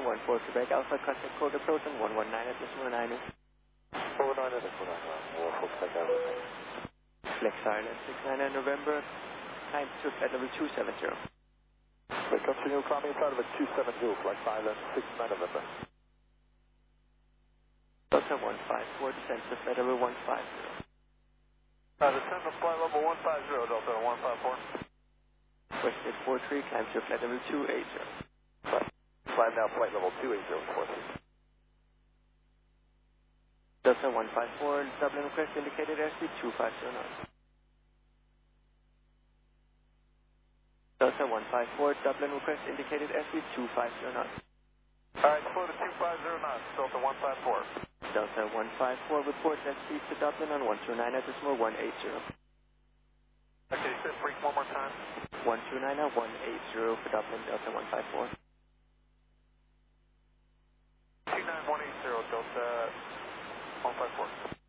Quebec Alpha, contact code approach on 119 at decimal 9. 119 at decimal 9, Norfolk Quebec Alpha. Flex Ireland 69 November, time to flight level 270. Continue climbing flight level 270, Flex Island 69 November. Delta 154, descend to flight level 150. Descend to flight level 150, Delta 154. Wested 43, climb to flight level 280. Climb now flight level 280, 43. Delta 154, Dublin request indicated airspeed 2509. Delta 154, Dublin request indicated airspeed 2509. Alright, slow to 2509, Delta 154. Delta 154, report airspeed to Dublin on 129 at decimal 180. Okay, sit freak one more time. 129 at 180 for Dublin, Delta 154. 29180, Delta 154.